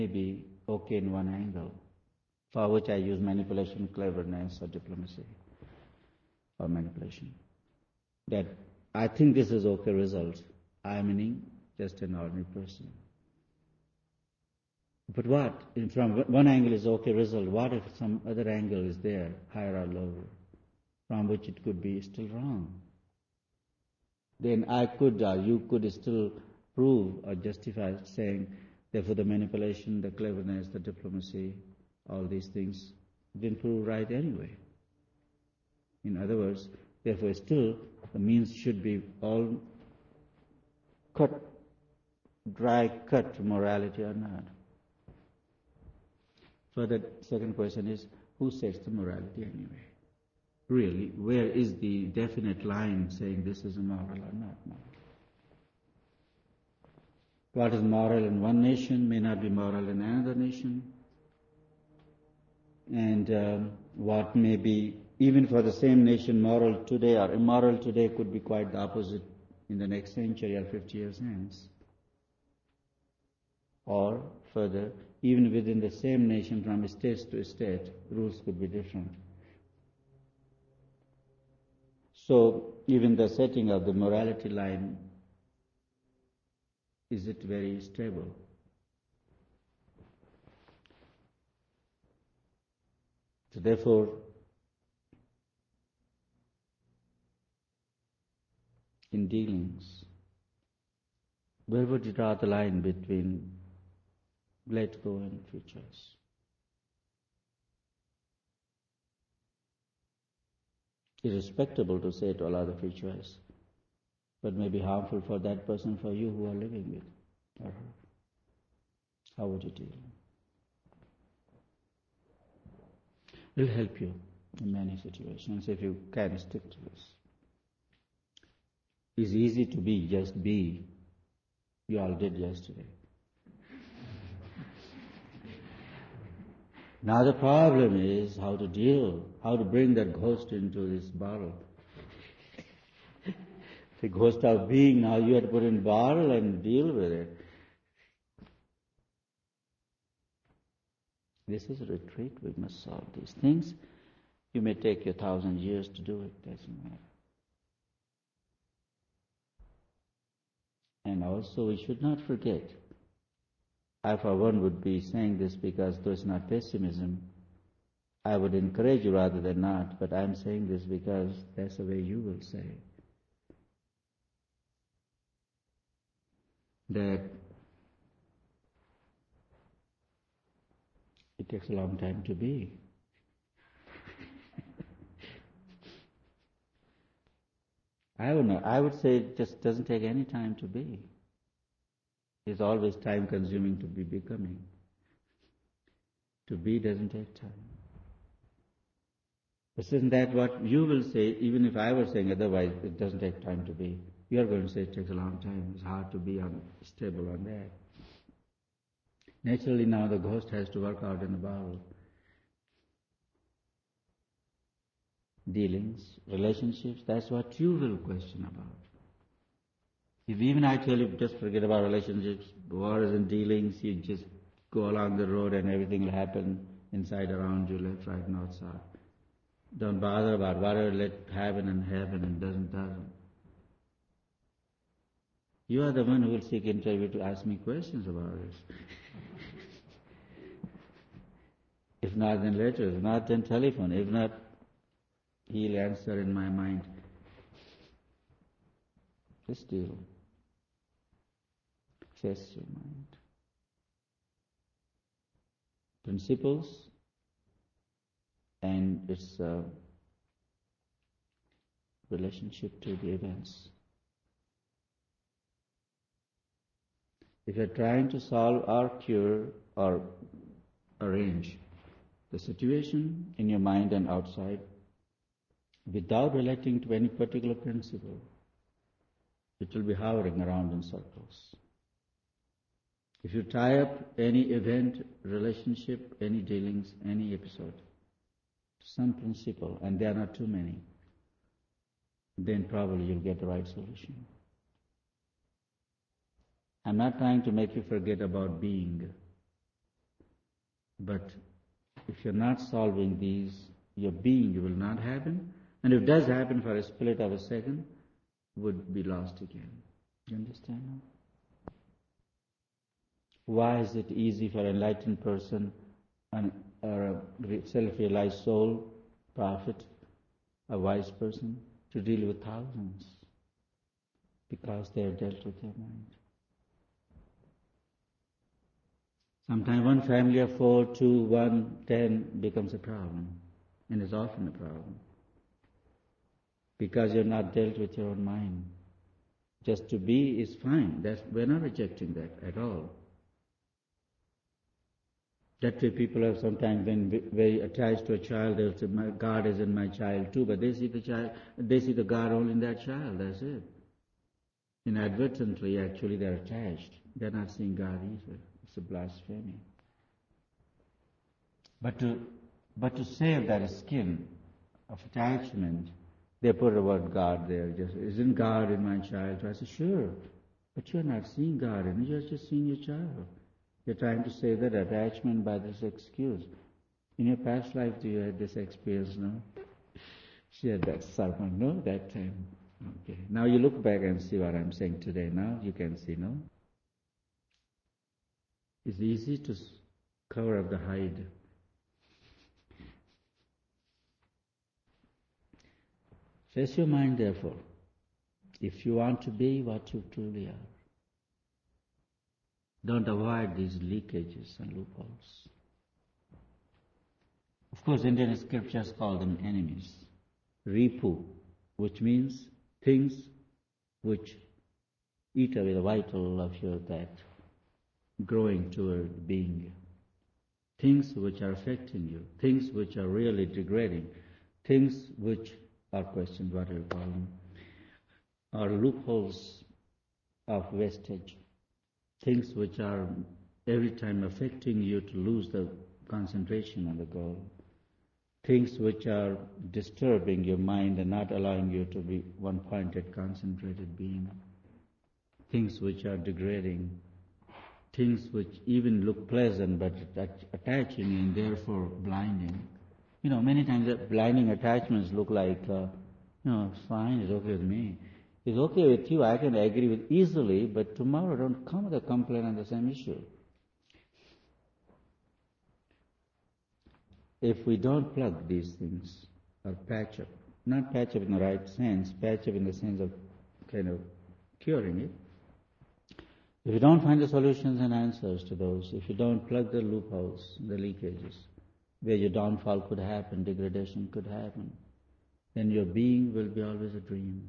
be okay in one angle, for which I use manipulation, cleverness, or diplomacy, or manipulation. That I think this is okay result. I meaning just an ordinary person. But what? From one angle is okay result. What if some other angle is there, higher or lower, from which it could be still wrong? Then I could, or you could still prove or justify saying, therefore the manipulation, the cleverness, the diplomacy, all these things didn't prove right anyway. In other words, therefore still the means should be all cut, dry cut to morality or not. So the second question is, who sets the morality anyway? Really, where is the definite line saying this is moral or not moral? What is moral in one nation may not be moral in another nation. And what may be, even for the same nation, moral today or immoral today could be quite the opposite in the next century or 50 years hence. Or further, even within the same nation from state to state, rules could be different. So even the setting of the morality line, is it very stable? So therefore, in dealings, where would you draw the line between let go and free choice? It is respectable to say to allow the free choice, but may be harmful for that person, for you who are living with or her. How would you deal? It will help you in many situations if you can stick to this. It's easy to be, just be. You all did yesterday. Now the problem is how to deal, how to bring that ghost into this bottle. The ghost of being, now you have to put in bottle and deal with it. This is a retreat, we must solve these things. You may take you 1,000 years to do it, doesn't matter. And also we should not forget, I for one would be saying this because though it's not pessimism, I would encourage you rather than not, but I'm saying this because that's the way you will say it. That it takes a long time to be. I don't know. I would say it just doesn't take any time to be. It's always time consuming to be becoming. To be doesn't take time. But isn't that what you will say, even if I were saying otherwise, it doesn't take time to be. You are going to say it takes a long time. It's hard to be stable on that. Naturally now the ghost has to work out in the bottle. Dealings, relationships, that's what you will question about. If even I tell you just forget about relationships, wars and dealings, you just go along the road and everything will happen inside, around you, left, right, north, south. Don't bother about whatever let happen and doesn't. You are the one who will seek interview to ask me questions about this. If not, then letters. If not, then telephone. If not, he'll answer in my mind. Just deal. Face your mind. Principles and its relationship to the events. If you're trying to solve or cure or arrange the situation in your mind and outside without relating to any particular principle, it will be hovering around in circles. If you tie up any event, relationship, any dealings, any episode to some principle, and there are not too many, then probably you'll get the right solution. I'm not trying to make you forget about being. But if you're not solving these, your being will not happen. And if it does happen for a split of a second, would be lost again. You understand now? Why is it easy for an enlightened person or a self-realized soul, prophet, a wise person, to deal with thousands? Because they have dealt with their mind. Sometimes one family of 4, 2, 1, 10 becomes a problem, and is often a problem. Because you're not dealt with your own mind. Just to be is fine. We're not rejecting that at all. That way people have sometimes been very attached to a child. They'll say, my God is in my child too, but they see the God only in that child, that's it. Inadvertently, actually, they're attached. They're not seeing God either. It's a blasphemy. But to save that skin of attachment, they put the word God there. Just, isn't God in my child? So I say, sure, but you're not seeing God in it. You're just seeing your child. You're trying to save that attachment by this excuse. In your past life, do you have this experience now? She had that sermon, no? That time. Okay. Now you look back and see what I'm saying today. Now you can see, no? It's easy to cover up the hide. Face your mind, therefore, if you want to be what you truly are. Don't avoid these leakages and loopholes. Of course, Indian scriptures call them enemies. Ripu, which means things which eat away the vital of your that growing toward being. Things which are affecting you, things which are really degrading, things which are questions, what do you call them, are loopholes of wastage. Things which are every time affecting you to lose the concentration on the goal. Things which are disturbing your mind and not allowing you to be one-pointed, concentrated being. Things which are degrading. Things which even look pleasant but attaching and therefore blinding. Many times blinding attachments look like, it's fine, it's okay with me. It's okay with you, I can agree with easily, but tomorrow don't come with a complaint on the same issue. If we don't plug these things, or patch up, not patch up in the right sense, patch up in the sense of kind of curing it, if you don't find the solutions and answers to those, if you don't plug the loopholes, the leakages, where your downfall could happen, degradation could happen, then your being will be always a dream.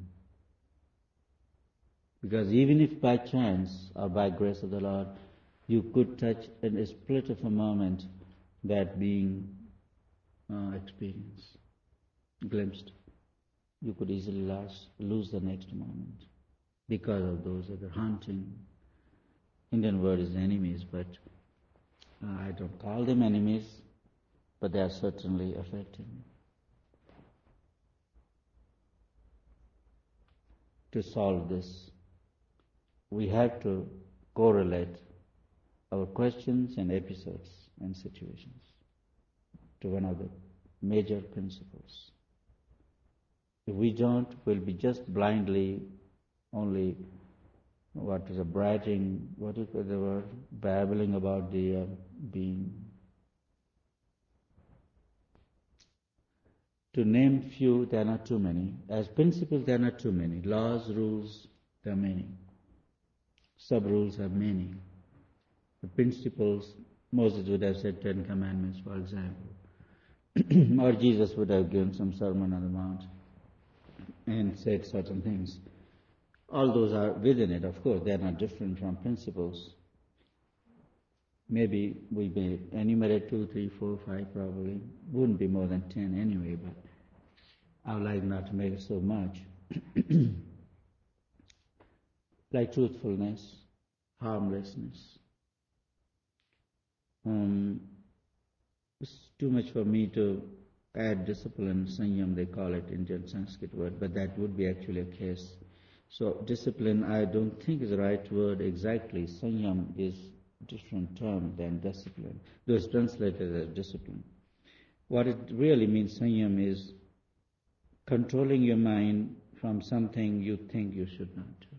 Because even if by chance or by grace of the Lord, you could touch in a split of a moment that being experience, glimpsed, you could easily lose the next moment because of those other haunting. Indian word is enemies, but I don't call them enemies, but they are certainly affecting me. To solve this, we have to correlate our questions and episodes and situations to one of the major principles. If we don't, we'll be just blindly only, babbling about the being. To name few, there are not too many. As principles, there are not too many. Laws, rules, there are many. Sub-rules are many. The principles, Moses would have said 10 Commandments, for example. Or Jesus would have given some sermon on the mount and said certain things. All those are within it, of course. They are not different from principles. Maybe we may enumerate 2, 3, 4, 5 probably. Wouldn't be more than 10 anyway, but I would like not to make it so much. Like truthfulness, harmlessness. It's too much for me to add discipline, sanyam they call it, Indian Sanskrit word, but that would be actually a case. So discipline I don't think is the right word exactly. Sanyam is different term than discipline, though it's translated as discipline. What it really means, Sanyam, is controlling your mind from something you think you should not do.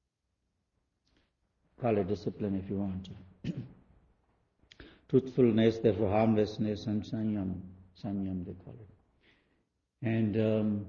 Call it discipline if you want to. Truthfulness, therefore harmlessness, and Sanyam they call it. And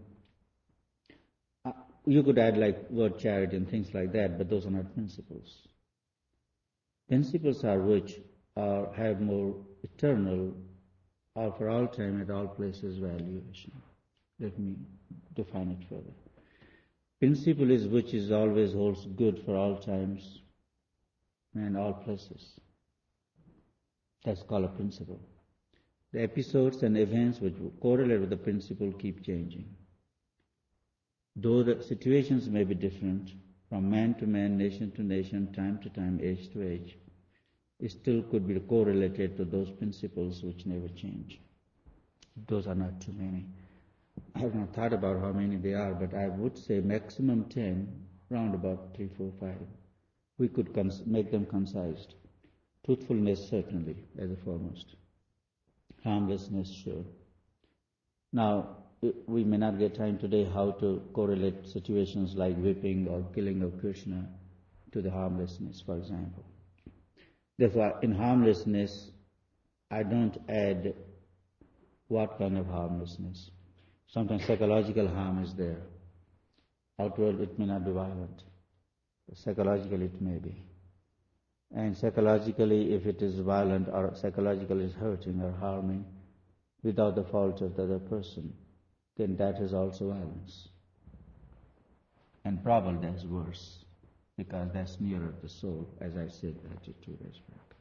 you could add like word charity and things like that, but those are not principles. Principles are which have more eternal, or for all time, at all places, valuation. Let me define it further. Principle is which is always holds good for all times and all places. That's called a principle. The episodes and events which correlate with the principle keep changing. Though the situations may be different, from man to man, nation to nation, time to time, age to age, it still could be correlated to those principles which never change. Those are not too many. I have not thought about how many they are, but I would say maximum 10, round about 3, 4, 5. We could make them concised. Truthfulness, certainly, as a foremost. Harmlessness, sure. Now, we may not get time today how to correlate situations like whipping or killing of Krishna to the harmlessness, for example. Therefore, in harmlessness, I don't add what kind of harmlessness. Sometimes psychological harm is there. Outward, it may not be violent. Psychologically, it may be. And psychologically, if it is violent or psychologically is hurting or harming without the fault of the other person, then that is also violence. And probably that's worse, because that's nearer the soul, as I said that 2 days back.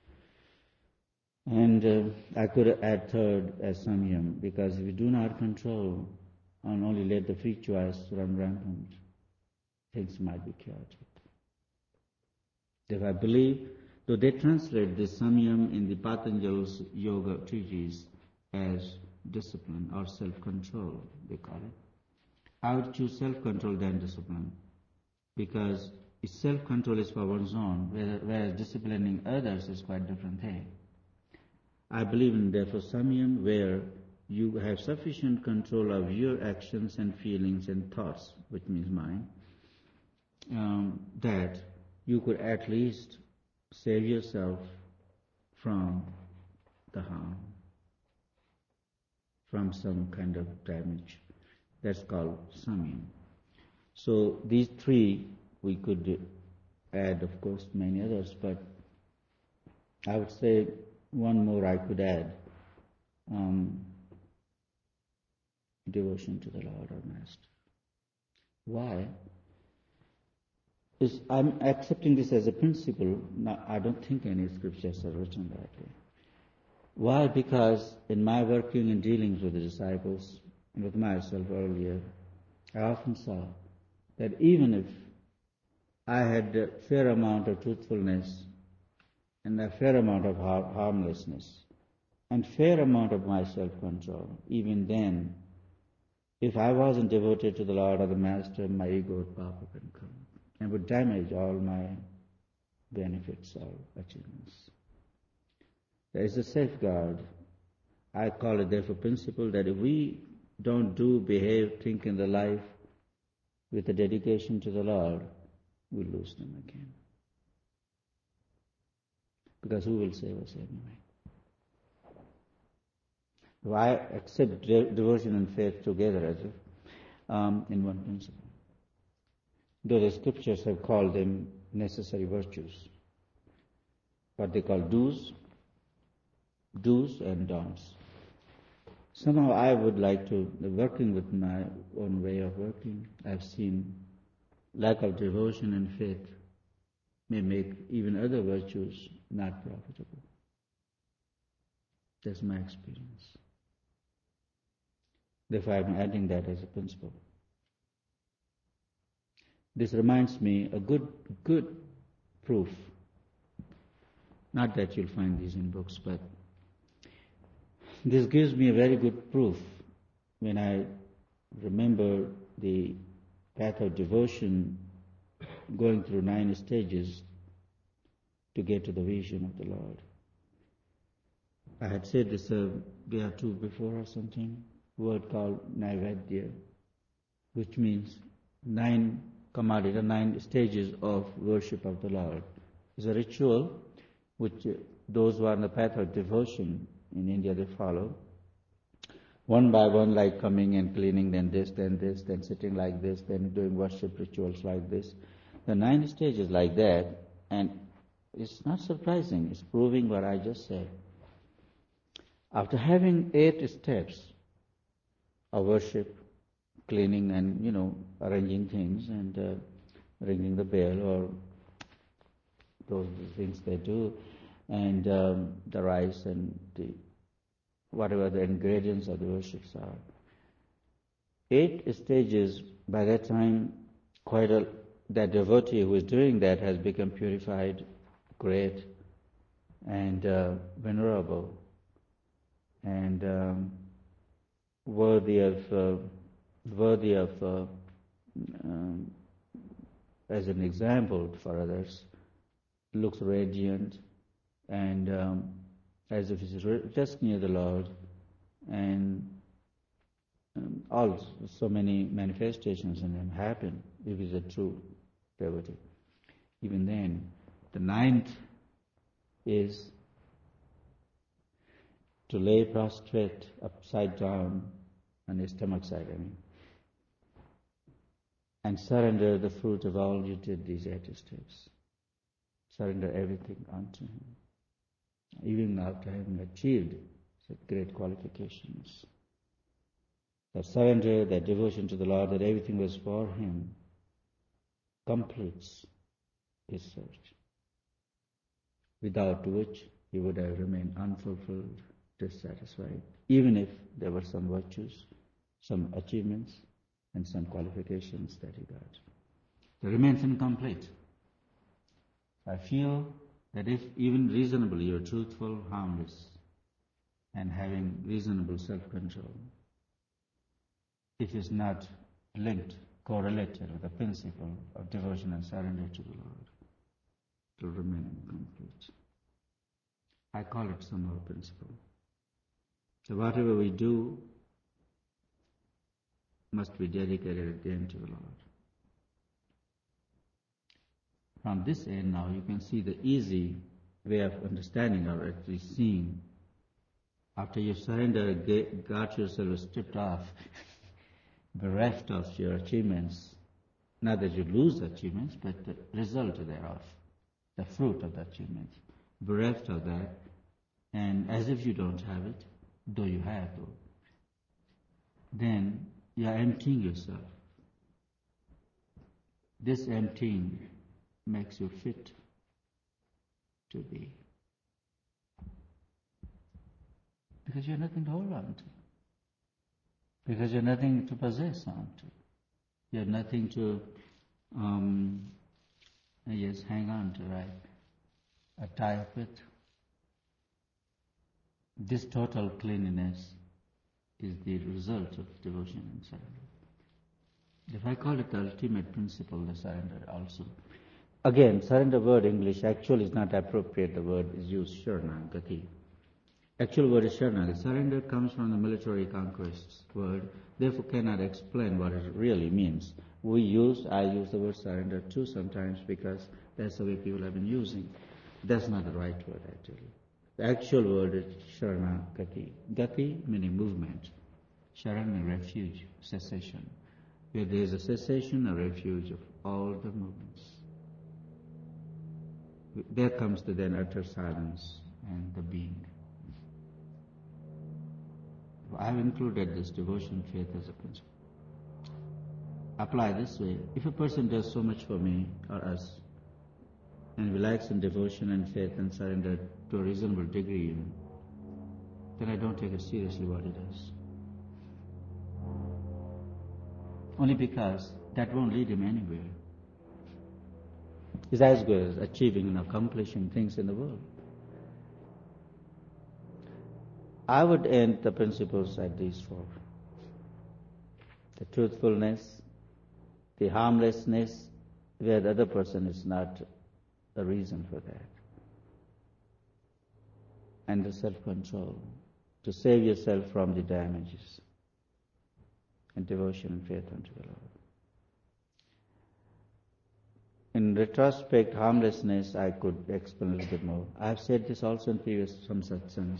And I could add third as samyam, because if we do not control and only let the free choice run rampant, things might be chaotic. If I believe, though they translate this samyam in the Patanjali's yoga treatise as discipline or self-control, they call it. I would choose self-control than discipline, because self-control is for one's own, whereas disciplining others is quite a different thing. I believe in, therefore, samyam, where you have sufficient control of your actions and feelings and thoughts, which means mind, that you could at least save yourself from the harm, from some kind of damage. That's called samyam. So these three we could add, of course, many others, but I would say one more I could add, devotion to the Lord or Master. Why? I'm accepting this as a principle. Now, I don't think any scriptures are written that way. Why? Because in my working and dealings with the disciples and with myself earlier, I often saw that even if I had a fair amount of truthfulness and a fair amount of harmlessness and fair amount of my self-control, even then, if I wasn't devoted to the Lord or the Master, my ego would pop up and come and would damage all my benefits or achievements. There is a safeguard. I call it therefore principle that if we don't behave, think in the life with a dedication to the Lord, we lose them again. Because who will save us anyway? If I accept devotion and faith together as in one principle, though the scriptures have called them necessary virtues, what they call do's and don'ts. Somehow I would like to, working with my own way of working, I've seen lack of devotion and faith may make even other virtues not profitable. That's my experience. Therefore I'm adding that as a principle. This reminds me a good proof, not that you'll find these in books, but this gives me a very good proof when I remember the path of devotion going through 9 stages. to get to the vision of the Lord. I had said this day or two before or something, word called Naivedya, which means 9 commanded, 9 stages of worship of the Lord. It's a ritual which those who are on the path of devotion in India, they follow. One by one, like coming and cleaning, then this, then sitting like this, then doing worship rituals like this. The 9 stages like that, and it's not surprising, it's proving what I just said. After having 8 steps of worship, cleaning and, arranging things and ringing the bell or those things they do, and the rice and whatever the ingredients of the worships are. 8 stages, by that time, that devotee who is doing that has become purified, great, and venerable, and worthy of as an example for others, looks radiant, and as if he's just near the Lord, and so many manifestations in him happen if he's a true devotee. Even then, the 9th is to lay prostrate upside down on his stomach side, and surrender the fruit of all you did these 8 steps. Surrender everything unto him, even after having achieved such great qualifications. That surrender, that devotion to the Lord, that everything was for him, completes his search, without which he would have remained unfulfilled, dissatisfied, even if there were some virtues, some achievements, and some qualifications that he got. It remains incomplete. I feel that if even reasonably you're truthful, harmless, and having reasonable self-control, it is not linked, correlated with the principle of devotion and surrender to the Lord, to remain incomplete. I call it somehow principle. So whatever we do must be dedicated at the end to the Lord. From this end now, you can see the easy way of understanding or actually seeing. After you surrender, got yourself stripped off, bereft of your achievements, not that you lose achievements, but the result thereof, the fruit of the achievements, bereft of that, and as if you don't have it, though you have, then you are emptying yourself. This emptying makes you fit to be. Because you have nothing to hold on to. Because you have nothing to possess on to. You have nothing to hang on to, right? A tie up with. This total cleanliness is the result of devotion and surrender. If I call it the ultimate principle, the surrender also. Again, surrender word English actually is not appropriate. The word is used Sharanagati. Actual word is Sharanagati. Surrender comes from the military conquest word, therefore cannot explain what it really means. I use the word surrender too sometimes because that's the way people have been using. That's not the right word actually. The actual word is Sharanagati. Gati meaning movement. Sharan meaning refuge, cessation. Where there is a cessation, a refuge of all the movements. There comes the then utter silence and the being. I have included this devotion, faith as a principle. Apply this way. If a person does so much for me or us, and we lacks in devotion and faith and surrender to a reasonable degree even, then I don't take it seriously what he does. Only because that won't lead him anywhere. He's as good as achieving and accomplishing things in the world. I would end the principles at these 4. The truthfulness, the harmlessness, where the other person is not a reason for that. and the self-control to save yourself from the damages, and devotion and faith unto the Lord. In retrospect, harmlessness I could explain a little bit more. I have said this also in some satsangs.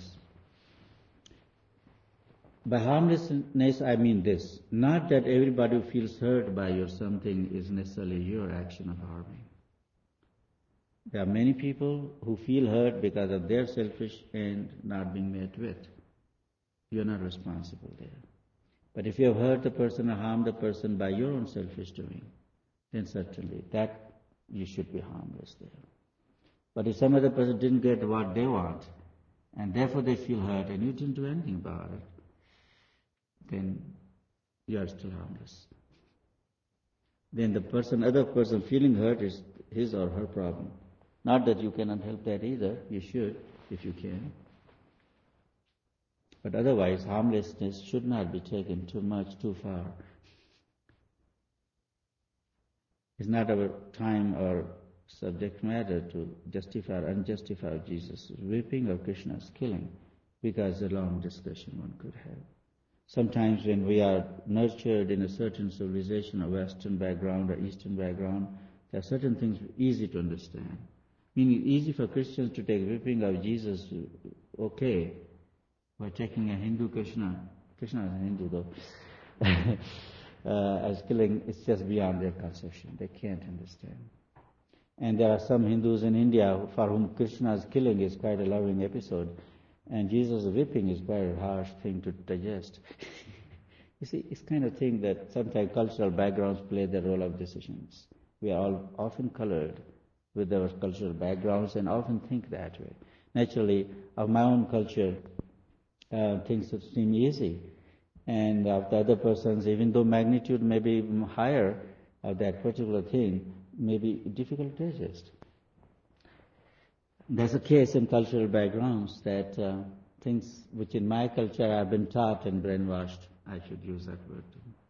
By harmlessness I mean this, not that everybody who feels hurt by your something is necessarily your action of harming. There are many people who feel hurt because of their selfish end not being met with. You are not responsible there. But if you have hurt the person or harmed the person by your own selfish doing, then certainly that you should be harmless there. But if some other person didn't get what they want, and therefore they feel hurt, and you didn't do anything about it, then you are still harmless. Then the other person feeling hurt is his or her problem. Not that you cannot help that either. You should, if you can. But otherwise, harmlessness should not be taken too much, too far. It's not our time or subject matter to justify or unjustify Jesus' whipping or Krishna's killing, because a long discussion one could have. Sometimes when we are nurtured in a certain civilization, a Western background or Eastern background, there are certain things easy to understand. Meaning easy for Christians to take whipping of Jesus, okay, by taking a Hindu Krishna is a Hindu though, as killing, it's just beyond their conception. They can't understand. And there are some Hindus in India for whom Krishna's killing is quite a loving episode, and Jesus' whipping is quite a harsh thing to digest. You see, it's kind of thing that sometimes cultural backgrounds play the role of decisions. We are all often colored with our cultural backgrounds and often think that way. Naturally, of my own culture, things seem easy. And of the other person's, even though magnitude may be higher of that particular thing, may be difficult to digest. There's a case in cultural backgrounds that things which in my culture I've been taught and brainwashed, I should use that word,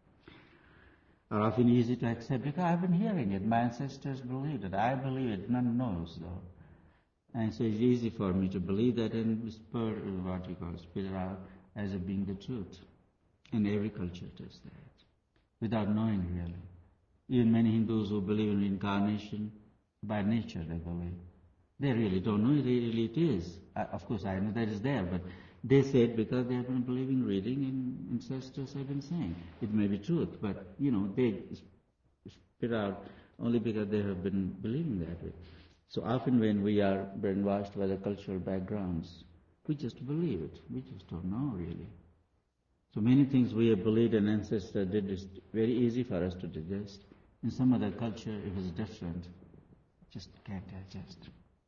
are often easy to accept because I've been hearing it. My ancestors believed it. I believe it. None knows though. And so it's easy for me to believe that and spit it out as it being the truth. And every culture does that, without knowing really. Even many Hindus who believe in reincarnation, by nature they believe. They really don't know it really it is. Of course I know that is there, but they say it because they have been believing, reading, and ancestors have been saying. It may be truth, but they spit out only because they have been believing that way. So often when we are brainwashed by the cultural backgrounds, we just believe it. We just don't know really. So many things we have believed an ancestor did is very easy for us to digest. In some other culture, it was different. Just can't digest.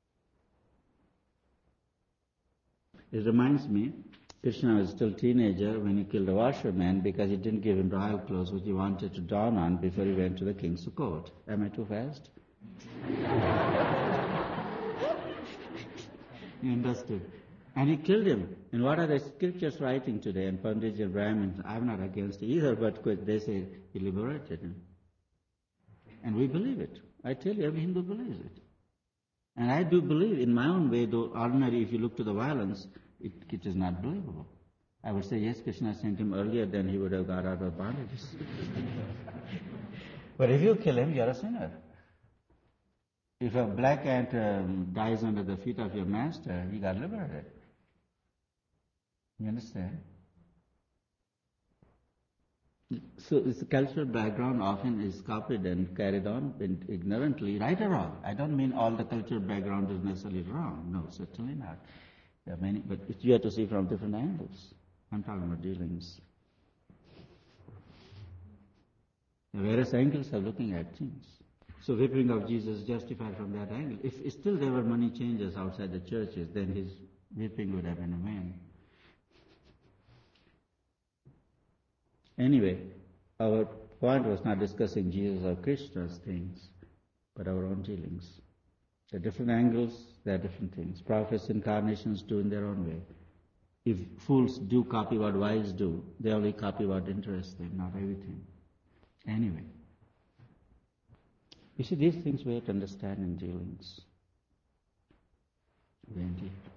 It reminds me, Krishna was still a teenager when he killed a washerman because he didn't give him royal clothes which he wanted to don on before he went to the king's court. Am I too fast? You understood? And he killed him. And what are the scriptures writing today? And Pandits and Brahmins, I'm not against either, but they say he liberated him. And we believe it. I tell you, every Hindu believes it. And I do believe in my own way, though ordinary, if you look to the violence, it is not believable. I would say, yes, Krishna sent him earlier, then he would have got out of bondages. But if you kill him, you are a sinner. If a black ant dies under the feet of your master, he got liberated. You understand? So this cultural background often is copied and carried on ignorantly, right or wrong. I don't mean all the cultural background is necessarily wrong. No, certainly not. There are many, but you have to see from different angles. I'm talking about dealings. There are various angles of looking at things. So whipping of Jesus is justified from that angle. If still there were money changers outside the churches, then his whipping would have been a vain. Anyway, our point was not discussing Jesus or Krishna's things, but our own dealings. There are different angles, there are different things. Prophets, incarnations do in their own way. If fools do copy what wise do, they only copy what interests them, not everything. Anyway. You see, these things we have to understand in dealings. Indeed.